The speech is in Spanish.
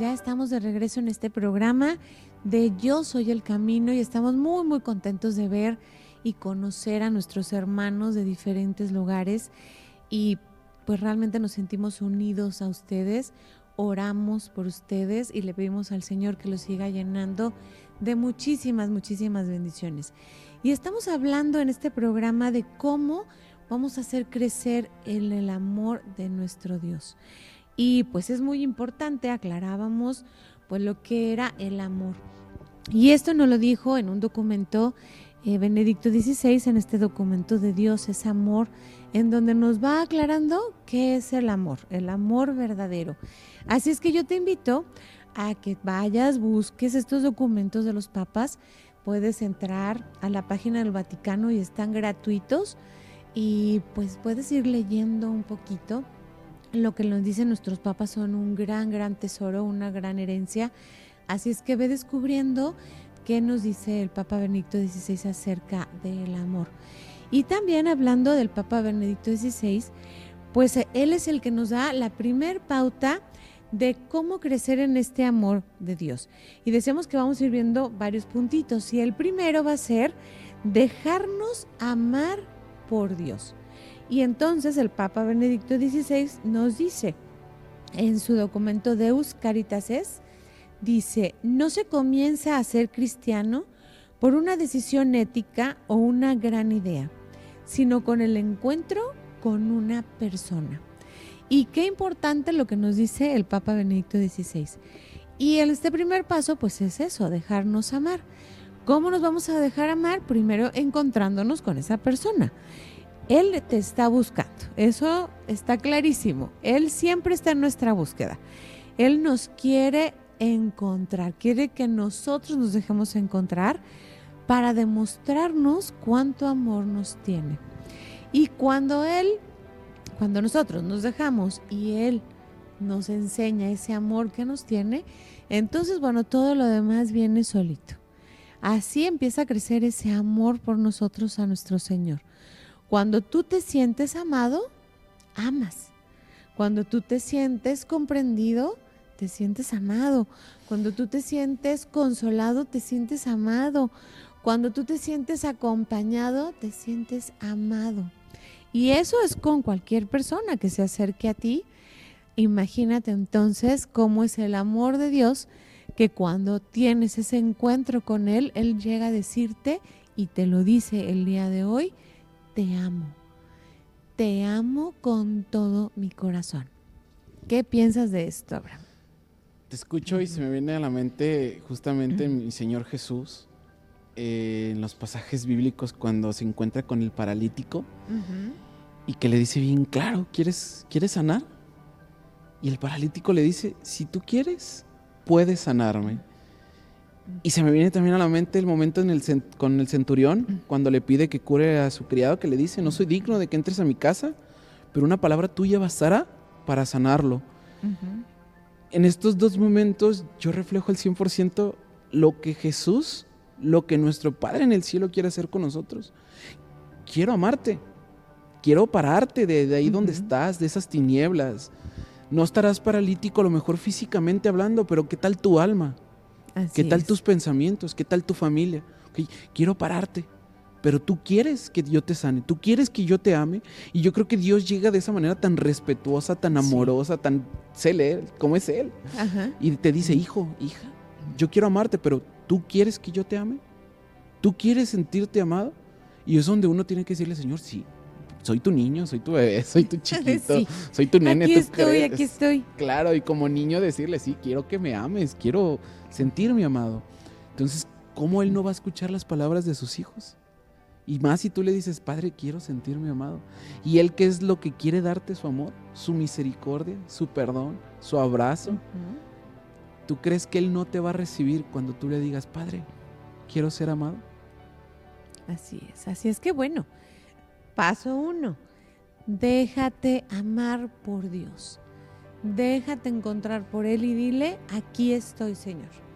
ya estamos de regreso en este programa de Yo Soy el Camino y estamos muy, muy contentos de ver y conocer a nuestros hermanos de diferentes lugares y pues realmente nos sentimos unidos a ustedes, oramos por ustedes y le pedimos al Señor que los siga llenando de muchísimas, muchísimas bendiciones. Y estamos hablando en este programa de cómo vamos a hacer crecer el amor de nuestro Dios. Y pues es muy importante, aclarábamos pues lo que era el amor. Y esto nos lo dijo en un documento Benedicto XVI, en este documento de Dios es amor, en donde nos va aclarando qué es el amor verdadero. Así es que yo te invito a que vayas, busques estos documentos de los papas, puedes entrar a la página del Vaticano y están gratuitos y pues puedes ir leyendo un poquito. Lo que nos dicen nuestros papas son un gran, gran tesoro, una gran herencia. Así es que ve descubriendo qué nos dice el Papa Benedicto XVI acerca del amor. Y también hablando del Papa Benedicto XVI, pues él es el que nos da la primer pauta de cómo crecer en este amor de Dios. Y decíamos que vamos a ir viendo varios puntitos. Y el primero va a ser dejarnos amar por Dios. Y entonces el Papa Benedicto XVI nos dice en su documento Deus Caritas Est, dice, no se comienza a ser cristiano por una decisión ética o una gran idea, sino con el encuentro con una persona. Y qué importante lo que nos dice el Papa Benedicto XVI. Y este primer paso pues es eso, dejarnos amar. ¿Cómo nos vamos a dejar amar? Primero encontrándonos con esa persona. Él te está buscando, eso está clarísimo. Él siempre está en nuestra búsqueda. Él nos quiere encontrar, quiere que nosotros nos dejemos encontrar para demostrarnos cuánto amor nos tiene. Y cuando nosotros nos dejamos y Él nos enseña ese amor que nos tiene, entonces, bueno, todo lo demás viene solito. Así empieza a crecer ese amor por nosotros a nuestro Señor. Cuando tú te sientes amado, amas. Cuando tú te sientes comprendido, te sientes amado. Cuando tú te sientes consolado, te sientes amado. Cuando tú te sientes acompañado, te sientes amado. Y eso es con cualquier persona que se acerque a ti. Imagínate entonces cómo es el amor de Dios, que cuando tienes ese encuentro con Él, Él llega a decirte y te lo dice el día de hoy, te amo con todo mi corazón. ¿Qué piensas de esto, Abraham? Te escucho y se me viene a la mente justamente mi Señor Jesús, en los pasajes bíblicos cuando se encuentra con el paralítico y que le dice bien claro, ¿quieres sanar? Y el paralítico le dice, si tú quieres, puedes sanarme. Y se me viene también a la mente el momento con el centurión, cuando le pide que cure a su criado, que le dice, no soy digno de que entres a mi casa, pero una palabra tuya bastará para sanarlo. En estos dos momentos yo reflejo al 100% lo que Jesús, lo que nuestro Padre en el cielo quiere hacer con nosotros. Quiero amarte, quiero pararte de ahí donde estás, de esas tinieblas. No estarás paralítico a lo mejor físicamente hablando, pero ¿qué tal tu alma? ¿Qué tal tus pensamientos? ¿Qué tal tu familia? Okay, quiero pararte, pero tú quieres que yo te sane, tú quieres que yo te ame. Y yo creo que Dios llega de esa manera tan respetuosa, tan amorosa, tan sé como es Él. Y te dice, hijo, hija, yo quiero amarte, pero ¿tú quieres que yo te ame? ¿Tú quieres sentirte amado? Y es donde uno tiene que decirle, Señor, sí, soy tu niño, soy tu bebé, soy tu chiquito, sí, soy tu nene. Aquí estoy. Claro, y como niño decirle, sí, quiero que me ames, quiero sentirme amado. Entonces, ¿cómo Él no va a escuchar las palabras de sus hijos? Y más si tú le dices, Padre, quiero sentirme amado. Y Él, ¿qué es lo que quiere darte? Su amor, su misericordia, su perdón, su abrazo. ¿Tú crees que Él no te va a recibir cuando tú le digas, Padre, quiero ser amado? Así es que bueno, paso 1, déjate amar por Dios. Déjate encontrar por Él y dile, aquí estoy, Señor.